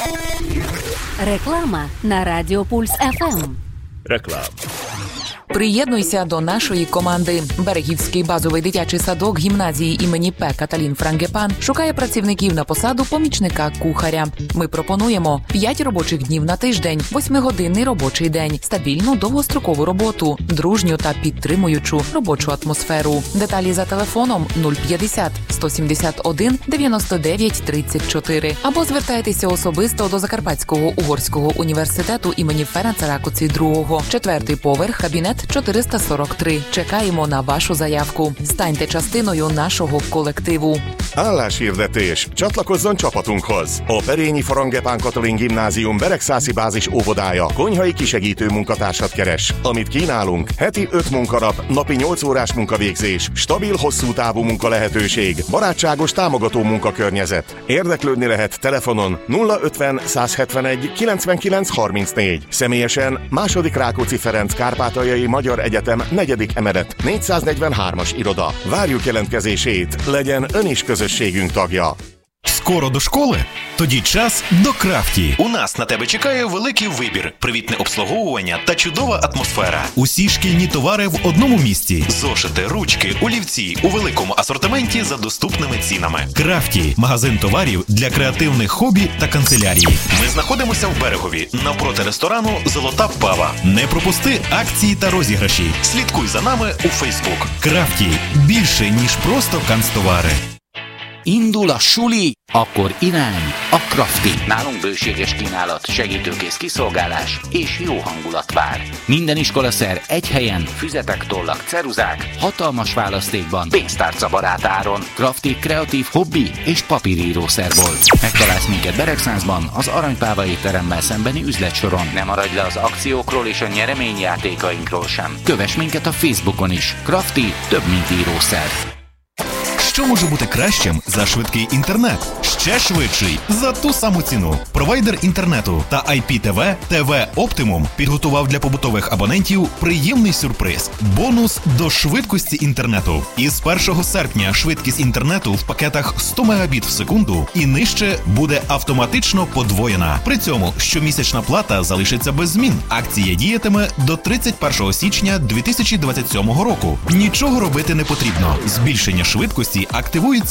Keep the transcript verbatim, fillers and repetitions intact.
Реклама на Радіо Пульс еф ем. Реклама. Приєднуйся до нашої команди. Берегівський базовий дитячий садок гімназії імені П. Каталін Франгепан шукає працівників на посаду помічника кухаря. Ми пропонуємо п'ять робочих днів на тиждень, восьмигодинний робочий день, стабільну довгострокову роботу, дружню та підтримуючу робочу атмосферу. Деталі за телефоном нуль п'ятдесят сто сімдесят один дев'яносто дев'ять тридцять чотири або звертайтеся особисто до Закарпатського угорського університету імені Ференца Ракоці другого, четвертий поверх, кабінет чотириста сорок три. Чекаємо на вашу заявку. Станьте частиною нашого колективу. Álláshirdetés. Csatlakozzon csapatunkhoz! A Perényi Frangepán Katalin Gimnázium Beregszászi bázis óvodája konyhai kisegítő munkatársat keres. Amit kínálunk, heti öt munkanap, napi nyolc órás munkavégzés, stabil, hosszú távú munkalehetőség, barátságos, támogató munkakörnyezet. Érdeklődni lehet telefonon nulla ötven százhetvenegy kilencvenkilenc harmincnégy. Személyesen második Rákóczi Ferenc Kárpátaljai Magyar Egyetem negyedik emelet négyszáznegyvenhármas iroda. Várjuk jelentkezését, legyen ön is közösségünk tagja. Скоро до школи? Тоді час до Крафті. У нас на тебе чекає великий вибір, привітне обслуговування та чудова атмосфера. Усі шкільні товари в одному місці. Зошити, ручки, олівці у великому асортименті за доступними цінами. Крафті – магазин товарів для креативних хобі та канцелярії. Ми знаходимося в Берегові, навпроти ресторану «Золота Пава». Не пропусти акції та розіграші. Слідкуй за нами у Фейсбук. Крафті – більше, ніж просто канцтовари. Indul a suli, akkor irány a Crafty. Nálunk bőséges kínálat, segítőkész kiszolgálás és jó hangulat vár. Minden iskolaszer egy helyen, füzetek, tollak, ceruzák, hatalmas választékban, pénztárcabarát áron. Crafty kreatív hobbi és papírírószerbolt. Megtalálsz minket Beregszázban, az Aranypáva étteremmel szembeni üzletsoron. Ne maradj le az akciókról és a nyereményjátékainkról sem. Kövess minket a Facebookon is. Crafty több, mint írószer. Що може бути кращим за швидкий інтернет? Ще швидший за ту саму ціну. Провайдер інтернету та ай пі те ве ТВ Optimum підготував для побутових абонентів приємний сюрприз – бонус до швидкості інтернету. Із першого серпня швидкість інтернету в пакетах сто мегабіт в секунду і нижче буде автоматично подвоєна. При цьому щомісячна плата залишиться без змін. Акція діятиме до тридцять першого січня дві тисячі двадцять сьомого року. Нічого робити не потрібно. Збільшення швидкості активується